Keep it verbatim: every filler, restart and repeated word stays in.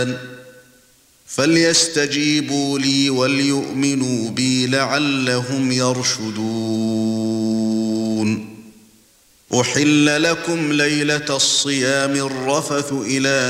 الرحمن فليستجيبوا لي وليؤمنوا بي لعلهم يرشدون أحل لكم ليلة الصيام الرفث إلى